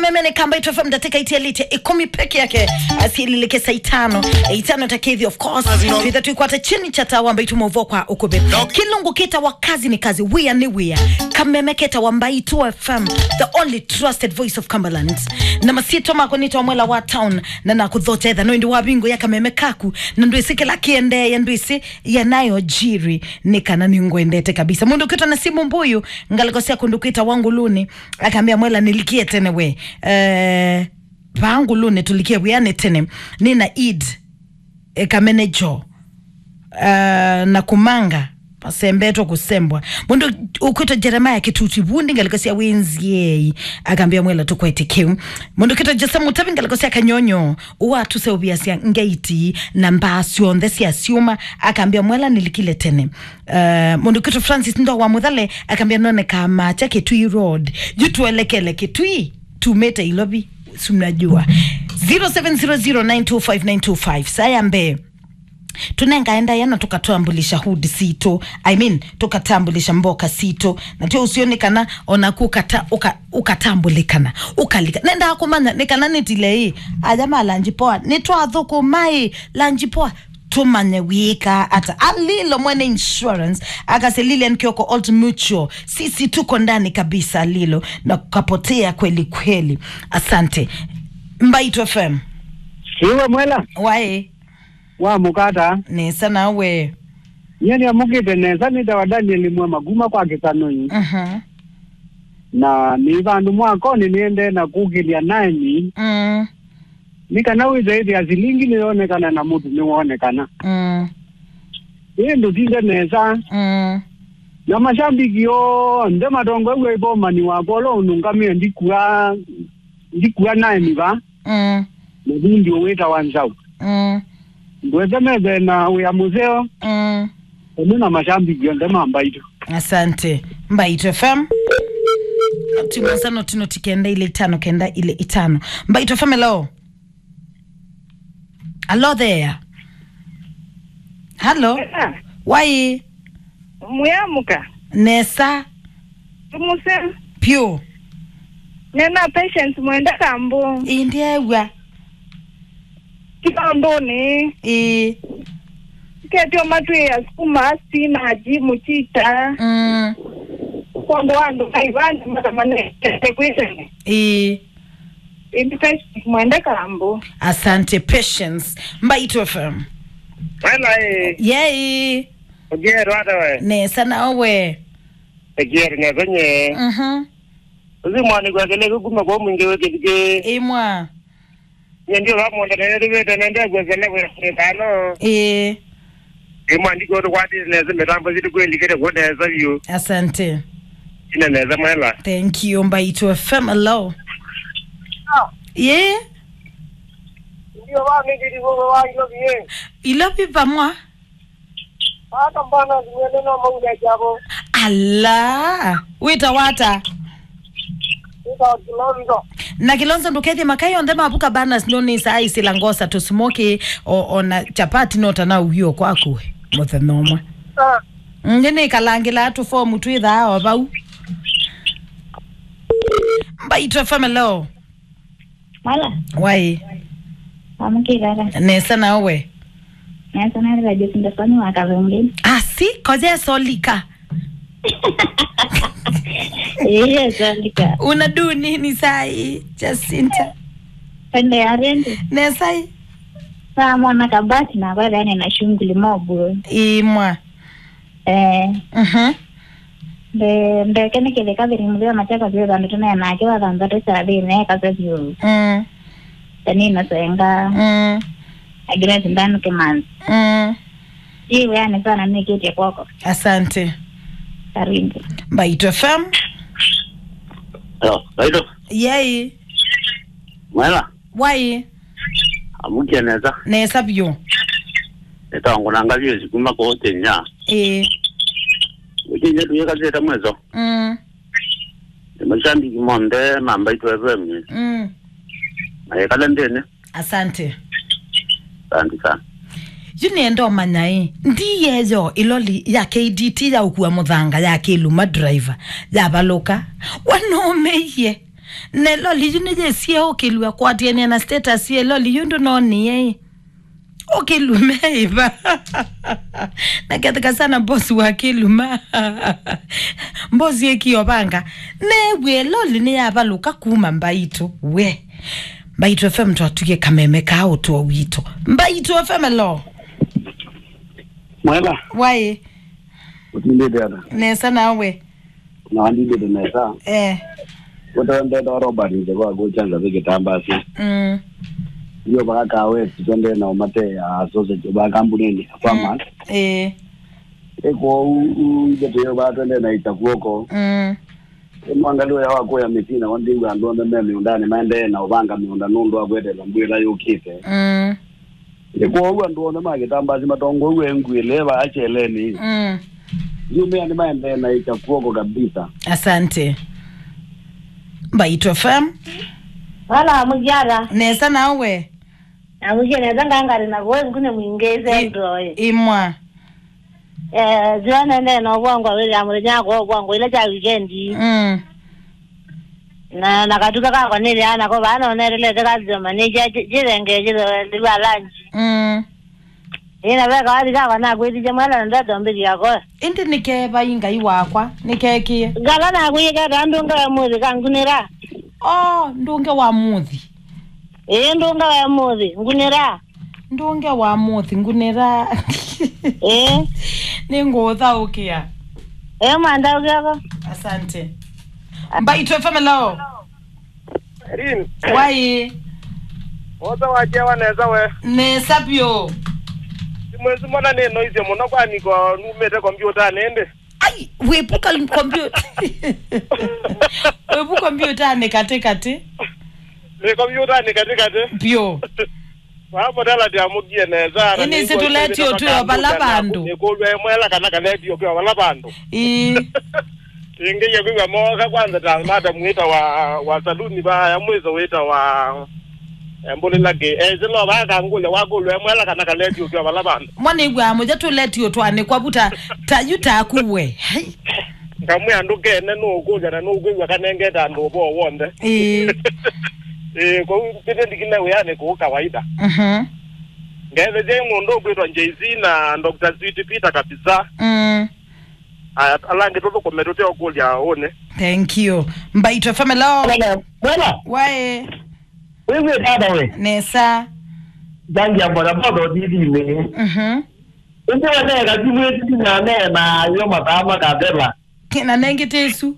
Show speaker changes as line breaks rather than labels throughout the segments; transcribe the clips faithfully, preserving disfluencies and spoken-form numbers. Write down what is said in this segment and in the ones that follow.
Kamemene kamba ito from dateka iti elite ikumi peke yake asili leke sa itano itano takedhi of course vita tuikuata chini chata wamba itu movo kwa ukube kilungu kita wakazi ni kazi wea ni wea Kameme keta wamba itu F M the only trusted voice of Cumberland na masito mako nito wamwela wa town na na kudhote edha no indi wabingo ya Kameme kaku na nduisi kila kiende ya nduisi ya nayo jiri nika na ninguendete kabisa mundu kita na simu mbuyu ngalikosea kundukita wangu luni akambia mwela nilikie tene we eh pangu lune tulikie wiane tene nina id e kamenejo uh, na kumanga pasembeto kusembwa mundu ukuita Jeremiah Kituti bundi ngalikosia wenzie akambia mwela tukwete kiu mundu kita Jasamu tabi ngalikosia kanyonyo uwa tuse ubiasia ngeiti na mbasio ndesi asiuma akambia mwela nilikile tene uh, mundu kita Francis ndo wa mudhale akambia none kama cha Kitui Road jutu elekele Kitui tumete ilobi sumnajua zero seven zero zero nine two five nine two five sayambe tunengaenda yana tukatambulisha hudi sito I mean tukatambulisha mboka sito na tio usionekana onakukata uka, ukatambulikana ukalika nenda akumanya nekana nitile ajama lanjipoa nitwa thuku mai lanjipoa tumanye wika ata alilo mwene insurance akase Lilian Kioko Old Mutual sisi tuko ndani kabisa lilo na kapotea kweli kweli asante Mbaitu F M
Siwa mwela
wae
wa mukata
nesa nawe
yeni amukite nesa nita wa Daniel mwa maguma kwa kitanoi
uh-huh.
na ni vandu mwako ni niende na kugilia nani
mm.
nika nawe zaidi azilingi nionekana na mutu nionekana
mm.
yeye ndo tinga nesa
mm.
na mashambiki yo nde madongo we boma ni wagolo unungamia ndikura ndikura nani ba
mm.
ndi weta wanzao
mm.
Ndweze mebe na uya muzeo
mm.
Muna mashambiki yonde Mbaitu
asante Mbaitu F M Tumozano tino tikenda ile itano kenda ile itano Mbaitu F M hello hello there hello why
muyamuka
nesa
tumuse
pure
nena patience mwenda kambo
indiewa
kikamboni
eh
ketio matwe ya skuma sina haji muchita
mm
kondo wandu kaivandi matamane tekwitene
eh
indi patience mwenda kambo
asante patience Mbaitu F M
wala eh
yey
ogero adawe
nesa nawe
egero nezenye
mhm
uzi mwani kwa kele kuguma kwa mwingi weke dige
imwa
ndio wa mwanda na ndio wete na ndio gwezele kwa tano
eh
imwani kwa kwati neze metambo zitu kweli kete kwa neza view
asante
ina neza mwela
thank you Mbaitu F M hello
ah
yeah
ndio wa ngiri go wa ilo bien
ilopi pamwa
hata bana ndio na munga jabo
ala wita wata
ita kilonzo
na kilonzo ndukethi makayo ndema apuka banners noni sai silangosa to smoke o ona chapati nota na uyo kwako muthenoma
ah
ngene kalangila atu form tu itha awa bau Mbaitu F M hello
Mala
why
amukirara
nesa nawe
nesa na radio tindafani wakavungi
asi koje solika
eh solika
una do nini sai Jacinta
pende arende
nesai
saa mwana kabati na bale yani na shughuli mobu
imwa
eh
mhm
de de kene kile kabiri mlio machaka vile ndo tuna na akiwa danda tu sabi ne kaza vyo
mm
tani na senga
mm
agira ndani keman
mm
iwe yani sana ni kiti kwako
asante
karibu
Mbaitu F M
yo Mbaitu
yey
mwela
why
amukia neza
nesa byo
etango nangalio zikuma ko tenya
eh
ukinye tuyeka zeta mwezo
mm
mashambiki monde Mbaitu F M
mm
aye kalendene
asante
asante sana
Juni ndo manyai ndiye yo iloli ya K D T ya ukuwa muthanga ya Kiluma driver ya baloka wanome ye ne loli yune je sie okilwa kwati ene na status ye loli yundo no ni ye okiluma iba na katika sana boss wa kiluma mbozi ekiyobanga ne we loli ne yabaluka kuma Mbaito we Mbaito F M twatuke kameme ka oto wito Mbaito F M lo
Mwela
wae
utinde dada
nesa nawe
na ndinde de nesa
eh
wotanda da roba ni kwa go changa zike tambasi
mm
yo baka we twende na umate asoze ba kambunini kwama
eh
eko ujete yo ba twende na itakuoko
mm
mwangalio ya wako ya mitina wandinga ndo ndeme miundani maende na ubanga miunda nundo agwete lambwela yokite
mm
eko uwa ndo na mage tambasi matongo uwe ngweleba acheleni
mm
yume ni maende na itakuoko kabisa.
Asante Mbaito F M
wala mujara
nesa nawe
amuje neza ngangari na goe ngune mwingeze ndo
imwa
eh jana nene no bwango wele amurenya go bwango ile cha weekendi
mm
na nakatuka ka kwa nile ana ko bana onere ka zoma ne je jirenge jiro liba lunch
mm
ina beka wadi ka na gwidi je mwana ndo dombi yako
indi nike bayinga iwakwa nikekie
gala na gwiga ndunga ya muzi kangunira
oh ndunge wa muthi
eh ndunga ya muzi ngunira
ndunge wa muthi ngunira
eh
ningotha ukia
eh manda ukiako
asante Mbaito F M lo
Rin
wae
oza waje waneza we
nesa pio
mwezi mwana ne noise muno kwani ko numete computer nende
ai wepuka computer wepuka computer ne kate kate
le computer ni kati kati
pio
wapo dala dia mugie neza
ini situleti otu abalabando
ekolwe mwela kana kaleti okyo abalabando
eh
inge yebinga moka kwanza tamata mwita wa wa saluni ba ya mwezo wita wa embole lage ezelo baka ngule wakolwe mwela kana kaleti okyo abalabando
mwana igwa moja tuleti otu ane kwabuta tayuta kuwe
ngamwe anduke ne no kuja na no kuja kanengeta ndo bo wonde
eh
eh ko pete dikina we ane ko kawaida
mhm
ngeze je ngondo kwetwa Jay-Z na Doctor Sweet Peter kabisa
mm
alange toto komerote okulya one
thank you Mbaito F M lo
Wala
wae
wewe dada we
nesa
jangi ya boda boda didi we
mhm
ndo wana ga diwe didi na na na yo matama kadela
kina nengi tesu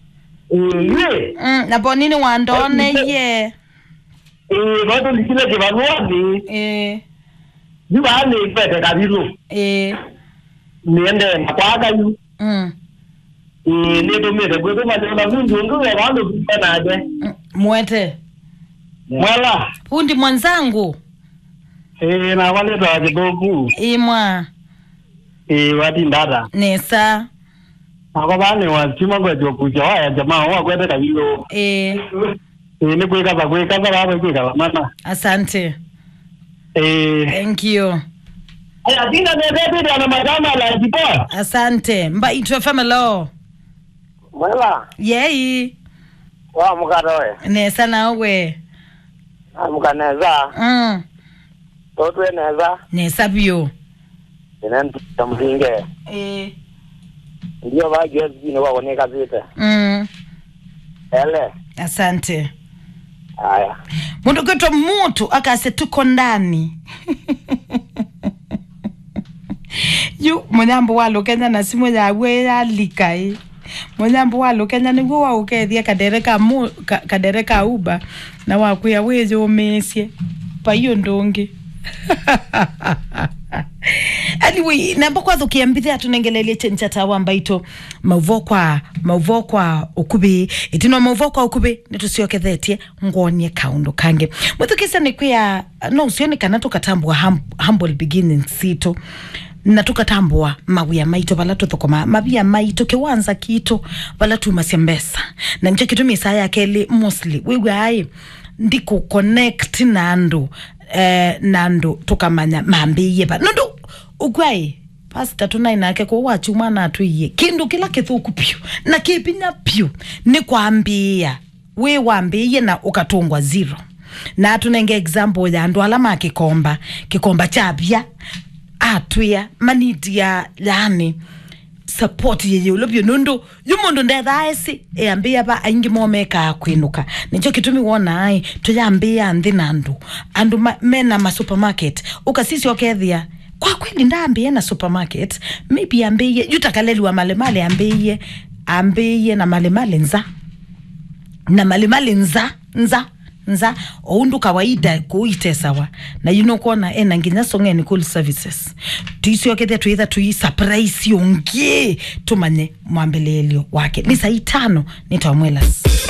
eh
mm na bonini wandone ye
eh bado likile ke banwani
eh
ni bale pete kabilo
eh
niende na kwaga yu
mm
eh ne do me de gwe ma na mundu ndo ya bando kupana aje
mwete
mwala
fundi mwanzangu
eh na wale to ajigogu
imwa
eh wati ndada
nesa
ako bane wa chima gwe jokuja wa jamaa wa kwete kabilo
eh
eh ni kweka ba kweka ba ba kweka mana
asante
eh
thank you
aya dinga ne bebe na madama la jipo
asante Mbaito F M lo
mwela
yei
wa mukaroe
nesa nawe
amukaneza
mm
totwe neza
nesa bio
inen tamzinge
eh
ndio ba gezi ni wa oneka vita
mm
ele
asante
haya
mundu kwetu mutu akase tuko ndani yu munyambo walo Kenya na simu ya we alikai munyambo walo Kenya ni wa ukethia kadereka mu ka, kadereka uba na wakuya wezo mesie pa hiyo ndonge anyway namba kwa thukiambithia tunengelelie chencha tawa Mbaito mauvokwa mauvokwa ukubi itino mauvokwa ukubi nitusiokethetie ngonie kaundo kange muthukisa ni kwa no usione kana tukatambwa hum, humble beginning sito na tukatambwa mawia maito bala tuthokoma mabia maito kiwanza kito bala tumasembesa na nje kitumi saya kele mostly wewe ai ndiko connect nando eh nando tukamanya mambiye ba nondo ugwai pastor tunainake ko wachuma na tuiye kindu kila kithuku pio na kipinya pio ni kwambia we wambiye na ukatungwa zero. Na tunenge example ya andu alama kikomba kikomba chabia atwia maniti ya yani support ye ulobyo nundu yumundu ndethaesi e ambia ba aingi momeka kwinuka nicho kitumi wona ai tuyambia nthi nandu andu ma, mena ma supermarket ukasisi okethia kwa kweli ndambie na supermarket maybe ambie yutakaleli wa malemale ambie ambie na malemale nza na malemale nza nza nza oundu kawaida kuite sawa na you know kona ena nginya songe ni cool services tuisio kete tuitha tui surprise yongie tumanye mwambelelio wake ni saa tano nitawamwelas